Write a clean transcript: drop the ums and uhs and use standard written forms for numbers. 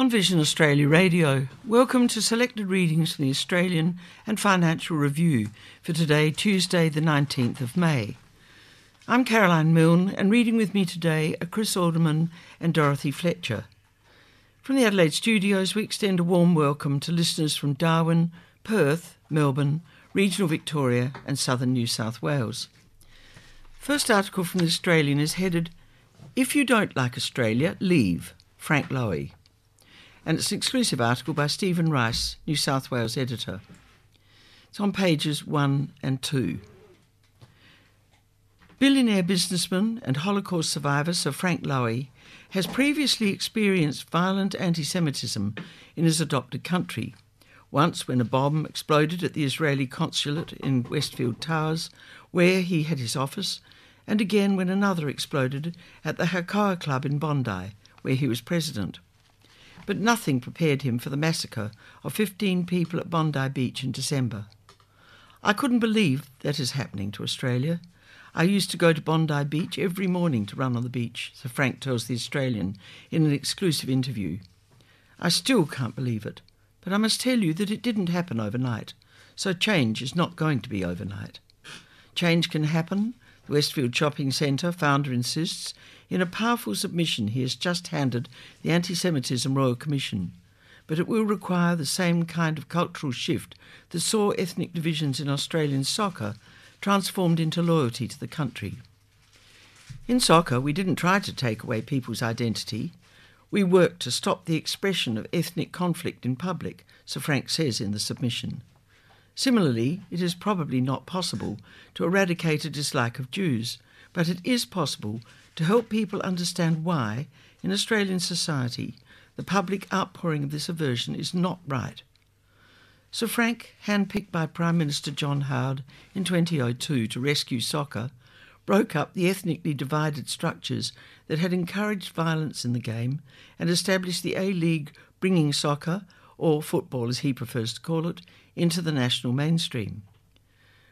on Vision Australia Radio. Welcome to selected readings from the Australian and Financial Review for today, Tuesday the 19th of May. I'm Caroline Milne, and reading with me today are Chris Alderman and Dorothy Fletcher. From the Adelaide studios, we extend a warm welcome to listeners from Darwin, Perth, Melbourne, regional Victoria and southern New South Wales. First article from the Australian is headed, "If you don't like Australia, leave, Frank Lowy." And it's an exclusive article by Stephen Rice, New South Wales editor. It's on pages 1 and 2. Billionaire businessman and Holocaust survivor Sir Frank Lowy has previously experienced violent anti-Semitism in his adopted country, once when a bomb exploded at the Israeli consulate in Westfield Towers, where he had his office, and again when another exploded at the Hakoah Club in Bondi, where he was president. But nothing prepared him for the massacre of 15 people at Bondi Beach in December. "I couldn't believe that is happening to Australia. I used to go to Bondi Beach every morning to run on the beach," Sir Frank tells the Australian in an exclusive interview. "I still can't believe it, but I must tell you that it didn't happen overnight, so change is not going to be overnight. Change can happen," the Westfield Shopping Centre founder insists, in a powerful submission he has just handed the Anti-Semitism Royal Commission, but it will require the same kind of cultural shift that saw ethnic divisions in Australian soccer transformed into loyalty to the country. "In soccer, we didn't try to take away people's identity. We worked to stop the expression of ethnic conflict in public," Sir Frank says in the submission. Similarly, it is probably not possible to eradicate a dislike of Jews, but it is possible to help people understand why, in Australian society, the public outpouring of this aversion is not right. Sir Frank, handpicked by Prime Minister John Howard in 2002 to rescue soccer, broke up the ethnically divided structures that had encouraged violence in the game and established the A-League, bringing soccer, or football as he prefers to call it, into the national mainstream.